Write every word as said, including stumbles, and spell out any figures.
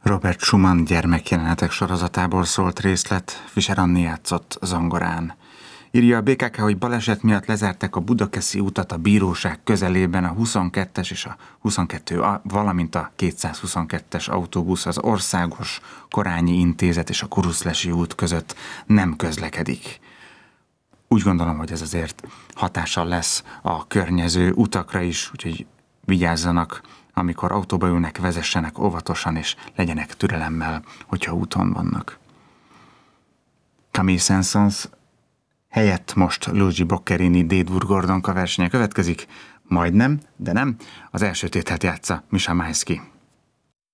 Robert Schumann gyermekjelenetek sorozatából szólt részlet, Fischer Anni játszott zongorán. Írja a bé ká ká, hogy baleset miatt lezárták a Budakeszi utat a bíróság közelében a huszonkettes és a huszonkettő, valamint a kétszázhuszonkettes autóbusz az Országos Korányi Intézet és a Kuruszlesi út között nem közlekedik. Úgy gondolom, hogy ez azért hatással lesz a környező utakra is, úgyhogy vigyázzanak, amikor autóba ülnek, vezessenek óvatosan, és legyenek türelemmel, hogyha úton vannak. Camille Saint-Saëns helyett most Luigi Boccherini Dédvur Gordonka versenye következik, majdnem, de nem, az első tételt játsza Misha Maisky.